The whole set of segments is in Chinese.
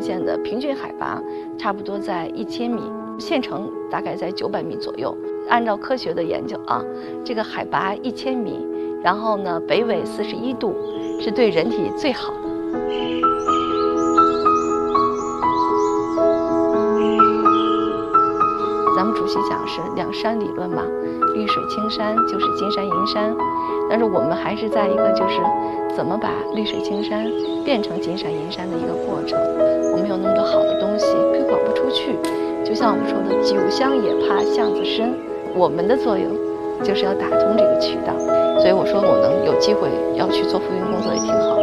县的平均海拔差不多在1000米，县城大概在900米左右。按照科学的研究啊，这个海拔1000米，然后呢北纬41度，是对人体最好的。咱们主席讲是两山理论嘛，绿水青山就是金山银山，但是我们还是在一个就是怎么把绿水青山变成金山银山的一个过程。我们有那么多好的东西推广不出去，就像我们说的酒香也怕巷子深，我们的作用就是要打通这个渠道。所以我说我能有机会要去做扶贫工作也挺好。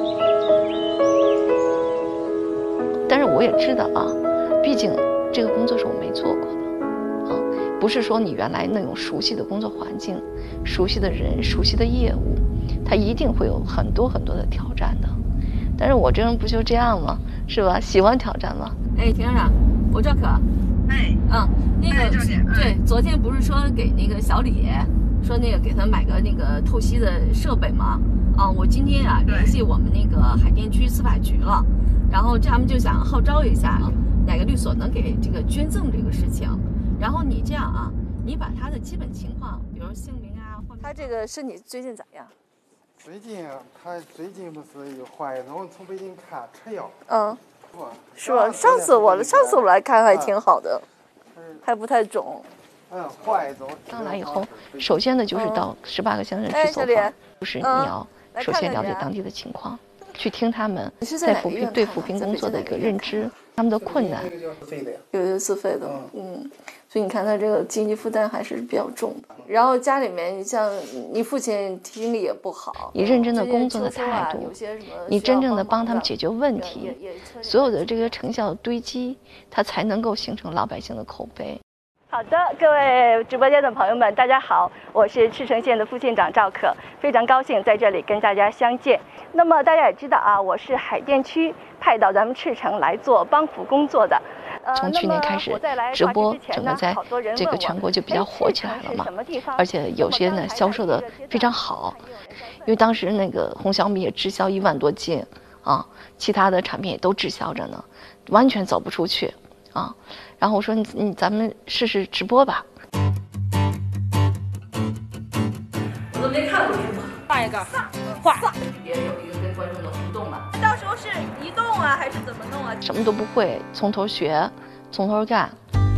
但是我也知道啊，毕竟这个工作是我没做过的。不是说你原来那种熟悉的工作环境、熟悉的人、熟悉的业务，它一定会有很多很多的挑战的。但是我这人不就这样吗？是吧？喜欢挑战吗？ 哎，田院长，我赵可。 哎。 那个对，昨天不是说给那个小李说那个给他买个那个透析的设备吗？我今天啊联系我们那个海淀区司法局了，然后他们就想号召一下哪个律所能给这个捐赠这个事情。然后你这样啊，你把他的基本情况，比如姓名啊，他这个身体最近咋样？ 最近他最近不是有怀孕，从北京看吃药。 是吧？上次我来看还挺好的，还不太肿。 怀中上来以后，首先呢就是到18个乡镇去走访，就是你要首先了解当地的情况，去听他们在对扶贫工作的一个认知，他们的困难。 有些自费的，所以你看他这个经济负担还是比较重的。然后家里面，你像你父亲听力也不好， 你认真的工作的态度，你真正的帮他们解决问题，所有的这个成效堆积，它才能够形成老百姓的口碑。好的，各位直播间的朋友们，大家好，我是赤城县的副县长赵可，非常高兴在这里跟大家相见。那么大家也知道啊，我是海淀区派到咱们赤城来做帮扶工作的。从去年开始直播，整个在这个全国就比较火起来了嘛，而且有些呢销售的非常好，因为当时那个红小米也滞销1万多斤啊，其他的产品也都滞销着呢，完全走不出去啊。然后我说咱们试试直播吧。 我都没看过这个， 画一个，画， 也有一个跟观众的互动嘛。 到时候是移动啊，还是怎么弄啊？ 什么都不会，从头学，从头干。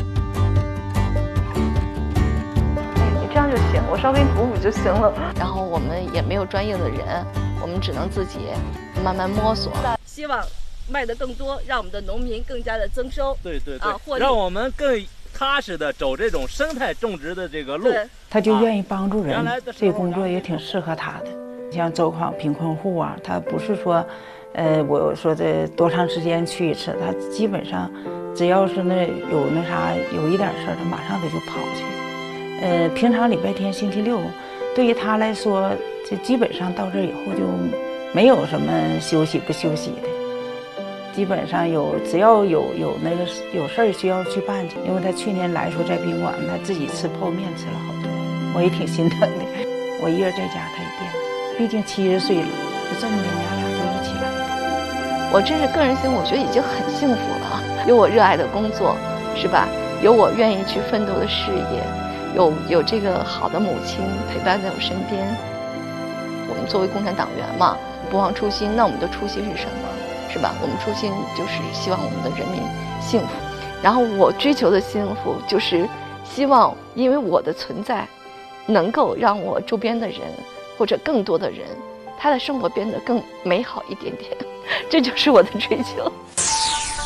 你这样就行，我稍微补补就行了。然后我们也没有专业的人，我们只能自己慢慢摸索。 希望卖得更多，让我们的农民更加的增收。 对，让我们更踏实的走这种生态种植的这个路。 他就愿意帮助人，这个工作也挺适合他的。像走访贫困户啊，他不是说，我说这多长时间去一次，他基本上只要是有一点事儿，他马上他就跑去。平常礼拜天、星期六，对于他来说，这基本上到这以后就没有什么休息不休息的。基本上只要有事儿需要去办去，因为他去年来说在宾馆，他自己吃泡面吃了好多，我也挺心疼的。我一人在家，他也惦记，毕竟70岁了，就这么的，娘俩就一起来的。 我真是个人心，我觉得已经很幸福了，有我热爱的工作，是吧？有我愿意去奋斗的事业，有这个好的母亲陪伴在我身边。我们作为共产党员嘛，不忘初心，那我们的初心是什么？是吧？我们初心就是希望我们的人民幸福，然后我追求的幸福就是希望，因为我的存在，能够让我周边的人或者更多的人，他的生活变得更美好一点点，这就是我的追求。